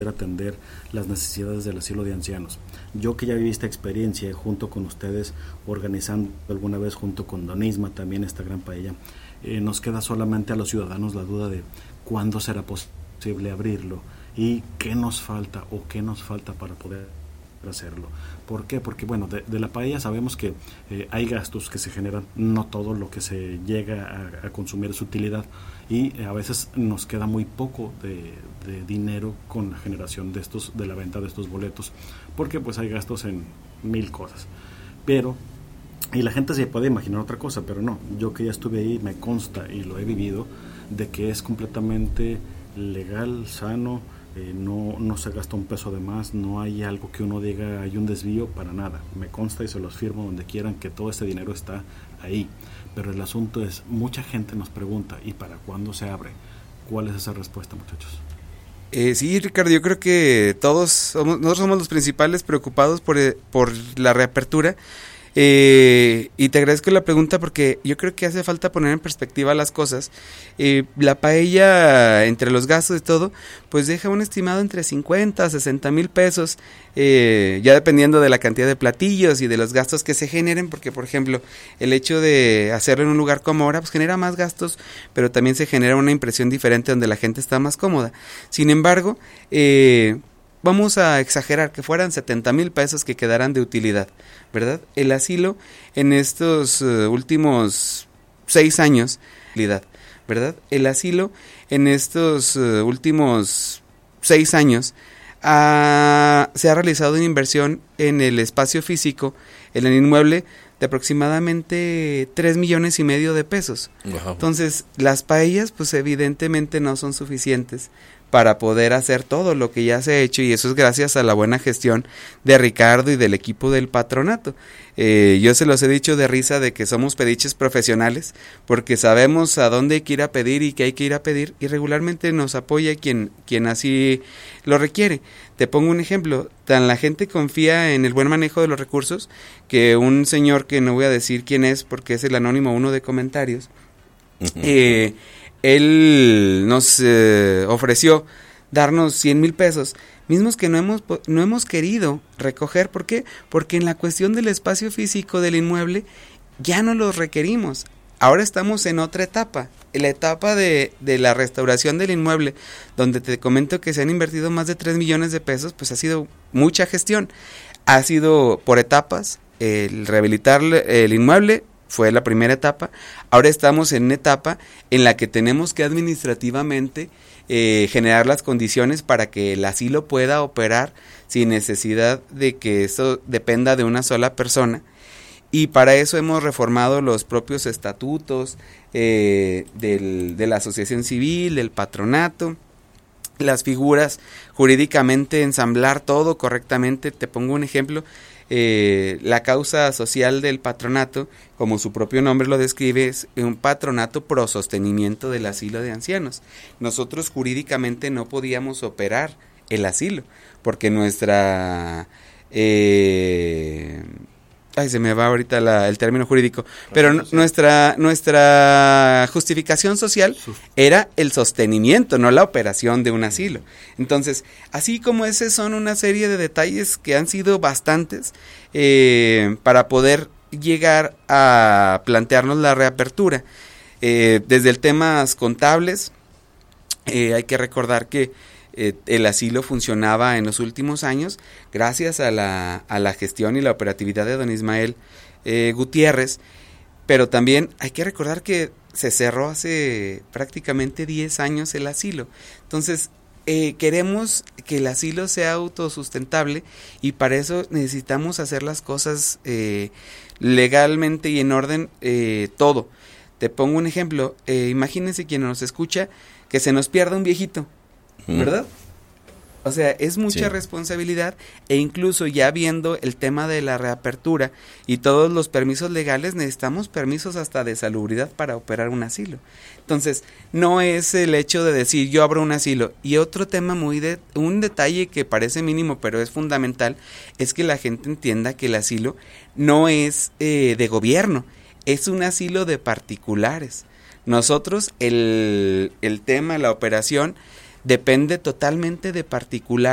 atender las necesidades del asilo de ancianos. Yo que ya viví esta experiencia junto con ustedes, organizando alguna vez junto con Don Isma también esta gran paella, nos queda solamente a los ciudadanos la duda de cuándo será posible abrirlo y qué nos falta para poder hacerlo. ¿Por qué? Porque bueno, de la paella sabemos que hay gastos que se generan, no todo lo que se llega a consumir es utilidad, y a veces nos queda muy poco de dinero con la generación de la venta de estos boletos, porque pues hay gastos en 1000 cosas. Pero y la gente se puede imaginar otra cosa, pero no, yo que ya estuve ahí me consta y lo he vivido, de que es completamente legal, sano. No se gasta un peso de más, no hay algo que uno diga hay un desvío, para nada. Me consta y se los firmo donde quieran que todo este dinero está ahí. Pero el asunto es, mucha gente nos pregunta, ¿y para cuándo se abre? ¿Cuál es esa respuesta, muchachos? Sí, Ricardo, yo creo que nosotros somos los principales preocupados por la reapertura. Y te agradezco la pregunta porque yo creo que hace falta poner en perspectiva las cosas. La paella, entre los gastos y todo, pues deja un estimado entre 50 a 60 mil pesos, ya dependiendo de la cantidad de platillos y de los gastos que se generen, porque por ejemplo el hecho de hacerlo en un lugar como ahora pues genera más gastos, pero también se genera una impresión diferente donde la gente está más cómoda. Sin embargo, vamos a exagerar que fueran 70 mil pesos que quedaran de utilidad, ¿verdad? El asilo en estos últimos 6 años, ¿verdad? El asilo en estos últimos 6 años se ha realizado una inversión en el espacio físico, en el inmueble, de aproximadamente 3.5 millones de pesos. Wow. Entonces, las paellas, pues evidentemente no son suficientes para poder hacer todo lo que ya se ha hecho, y eso es gracias a la buena gestión de Ricardo y del equipo del patronato. Yo se los he dicho de risa de que somos pediches profesionales, porque sabemos a dónde hay que ir a pedir y qué hay que ir a pedir, y regularmente nos apoya quien así lo requiere. Te pongo un ejemplo, tan la gente confía en el buen manejo de los recursos, que un señor que no voy a decir quién es, porque es el anónimo 1 de comentarios, él nos ofreció darnos 100,000 pesos, mismos que no hemos querido recoger. ¿Por qué? Porque en la cuestión del espacio físico del inmueble ya no los requerimos. Ahora estamos en otra etapa, en la etapa de la restauración del inmueble, donde te comento que se han invertido más de 3 millones de pesos, pues ha sido mucha gestión. Ha sido por etapas, el rehabilitar el inmueble fue la primera etapa. Ahora estamos en una etapa en la que tenemos que administrativamente generar las condiciones para que el asilo pueda operar sin necesidad de que eso dependa de una sola persona. Y para eso hemos reformado los propios estatutos de la asociación civil, del patronato, las figuras, jurídicamente ensamblar todo correctamente. Te pongo un ejemplo. La causa social del patronato, como su propio nombre lo describe, es un patronato pro sostenimiento del asilo de ancianos. Nosotros jurídicamente no podíamos operar el asilo, porque nuestra... se me va ahorita el término jurídico, pero nuestra justificación social era el sostenimiento, no la operación de un asilo. Entonces, así como ese son una serie de detalles que han sido bastantes para poder llegar a plantearnos la reapertura. Desde el temas contables, hay que recordar que el asilo funcionaba en los últimos años gracias a la gestión y la operatividad de don Ismael Gutiérrez, pero también hay que recordar que se cerró hace prácticamente 10 años el asilo. Entonces queremos que el asilo sea autosustentable, y para eso necesitamos hacer las cosas legalmente y en orden, todo. Te pongo un ejemplo, imagínense quien nos escucha que se nos pierda un viejito, ¿verdad? O sea, es mucha responsabilidad, e incluso ya viendo el tema de la reapertura y todos los permisos legales, necesitamos permisos hasta de salubridad para operar un asilo. Entonces, no es el hecho de decir yo abro un asilo. Y otro tema un detalle que parece mínimo pero es fundamental, es que la gente entienda que el asilo no es de gobierno, es un asilo de particulares. Nosotros, el tema, la operación, depende totalmente de particulares.